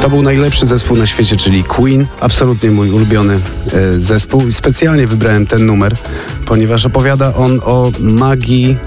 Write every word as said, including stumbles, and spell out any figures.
To był najlepszy zespół na świecie, czyli Queen. Absolutnie mój ulubiony e, zespół. I specjalnie wybrałem ten numer, ponieważ opowiada on o magii